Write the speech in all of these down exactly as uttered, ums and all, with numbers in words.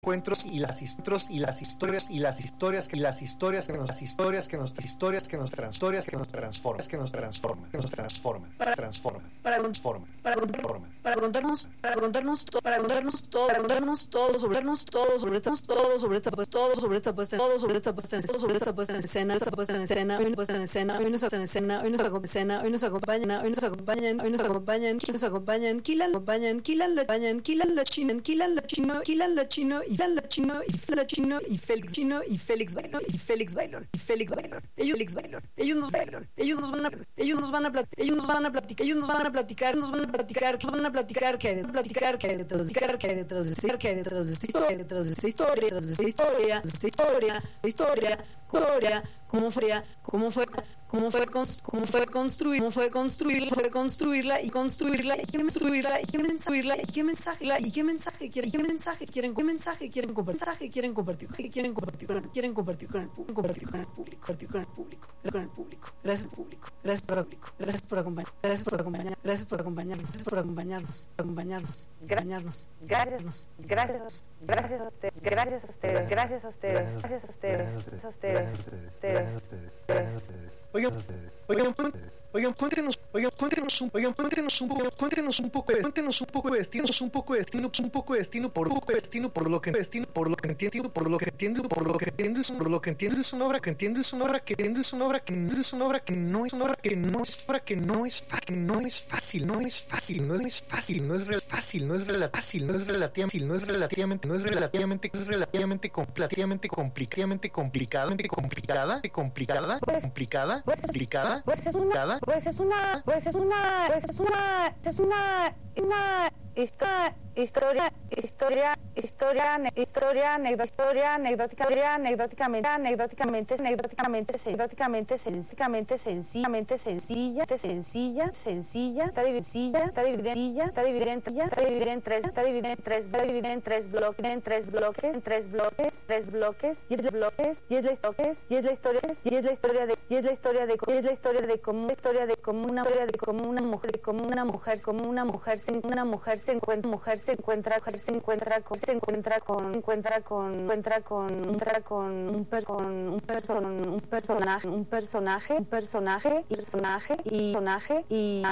encuentros y las historias y las historias y las historias y las historias que nos las historias que nos historias que nos historias que nos transforman que nos transforman que nos transforman para transforman para transforman para transforman para contarnos para contarnos para contarnos todo para contarnos todo sobre vernos todo sobre estamos todo sobre esta pues todo sobre esta puesta todo sobre esta puesta todo sobre esta puesta en escena esta puesta en escena hoy nos puesta en escena hoy nos en escena hoy nos acompañan hoy nos acompañan hoy nos acompañan hoy nos acompañan nos acompañan Kilan acompañan Kilan la acompañan Kilan la chino Kilan la chino Kilan la chino y la chino y la chino y Félix Chino y Félix Bailón y Félix Bailón y Félix Bailón ellos Félix Bailón ellos nos bailan ellos nos van a ellos nos van a platicar ellos nos van a platicar ellos nos van a platicar nos van a platicar nos van a platicar que hay de platicar que hay detrás de que hay detrás de esta que hay detrás de esta historia detrás de esta historia detrás de esta historia de esta historia historia historia cómo fue cómo fue cómo fue cómo fue construir cómo fue construir fue construirla y construirla y qué construirla y qué mensaje y qué mensaje y qué mensaje quieren qué mensaje quieren qué mensaje quieren compartir mensaje quieren compartir qué quieren compartir quieren compartir con el público compartir con el público compartir con el público con el público gracias público gracias por público gracias por acompañar gracias por acompañar gracias por acompañarnos gracias por acompañarnos acompañarnos acompañarnos gracias gracias gracias a ustedes gracias a ustedes gracias a ustedes gracias a ustedes gracias a ustedes gracias a ustedes Oigan, oigan, oigan, cuéntenos, oigan, cuéntenos un, oigan, cuéntenos un poco, cuéntenos un poco, cuéntenos un poco de destino, un poco de destino, un poco de destino, por un poco de destino, por lo que destino, por lo que entiendo, por lo que entiendo, por lo que entiendo, por lo que entiendo es una obra, que entiendo es una obra, que entiendo es una obra, que entiendo es una obra, que no es una obra, que no es obra, que no es fácil, no es fácil, no es fácil, no es fácil, no es fácil, no es fácil, no es relativamente, no es relativamente, no es relativamente, es relativamente completamente complicadamente complicadamente complicada, complicada, complicada. Pues complicada, pues es una, pues es una, pues es una, pues es una, es una, una historia, historia, historia, historia, historia, historia, anecdótica, anecdóticamente, anecdóticamente, anecdóticamente, anecdóticamente, sencillamente, sencillamente, sencilla, sencilla, sencilla, está dividida, está dividida, está dividida en tres, está dividida en tres, está dividida en tres, está dividida en tres bloques, en tres bloques, en tres bloques, tres bloques, y es de bloques, y es la historia, y es la historia, y es la historia de, y es la historia de, y es la historia de cómo, historia de cómo una, historia de cómo una mujer, como una mujer, como una mujer, una mujer se encuentra, mujer se encuentra, se encuentra con, se encuentra con, encuentra con, encuentra con, encuentra con un per, con un person, un personaje, un personaje, un personaje, y personaje, y personaje, y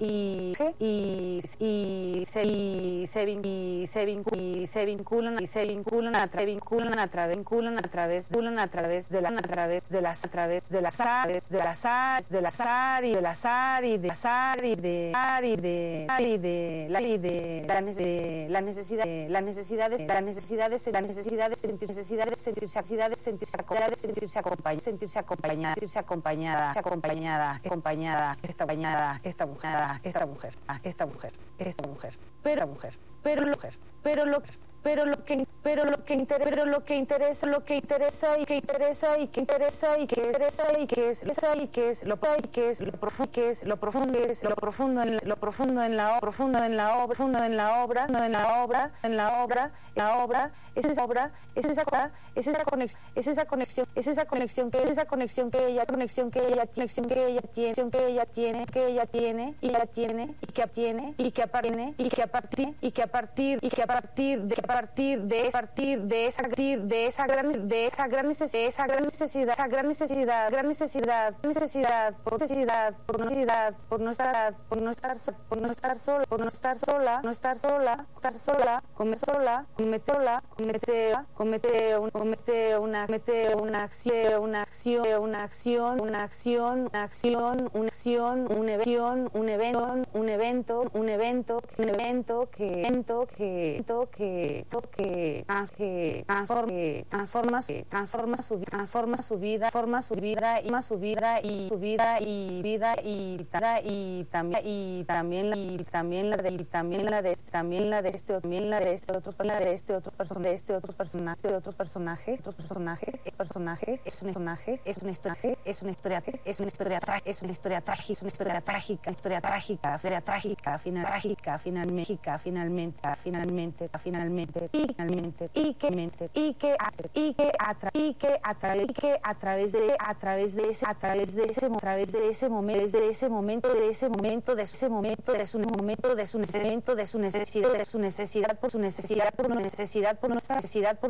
y y y se y se y se vinculan y se vinculan y se vinculan a través vinculan a través vinculan a través vinculan a través de la a través de las a través de las aves de las aves de las azar y del azar y de azar y de y de y de la y de la necesidad la necesidad las necesidades las necesidades las necesidades sentirse necesidades sentirse necesidades sentirse acompañada sentirse acompañada sentirse acompañada sentirse acompañada acompañada acompañada esta acompañada esta mujer esta mujer esta mujer esta mujer pero mujer pero mujer pero lo pero lo que pero lo que interesa pero lo que interesa lo que interesa y que interesa y que interesa y que interesa y que es y que es lo y que es lo profundo que es lo profundo que es lo profundo en lo profundo en la profundo en la obra profundo en la obra en la obra en la obra la obra es esa obra es esa obra es esa conexión es esa conexión es esa conexión que es esa conexión que ella conexión que ella conexión que ella tiene que ella tiene que ella tiene y ella tiene y que tiene y que tiene y que a partir y que a partir y que a partir de a partir de a partir de esa de esa gran de esa gran necesidad esa gran necesidad esa gran necesidad gran necesidad necesidad por necesidad por necesidad por no estar por no estar por no estar sola por no estar sola no estar sola estar sola comer sola comete sola comete comete un comete una comete una acción una acción una acción una acción una acción una acción un evento un evento un evento un evento un evento que evento que evento que que que transforma transforma transforma su transforma su vida transforma su vida y más su vida y su vida y vida y y también y también la y también la de y también la de también la de este también la de este otro la de este otro persona de este otro personaje de otro personaje otro personaje el personaje es un personaje es una historia es una historia es una historia es una historia trágica es una historia trágica historia trágica historia trágica final trágica finalmente finalmente finalmente finalmente finalmente y finalmente y que mente y que y que atra y que a través y que a través de a través de ese a través de ese a través de ese momento desde ese momento de ese momento de ese momento de su momento de su necesidad de su necesidad de su necesidad por su necesidad por necesidad por nuestra necesidad por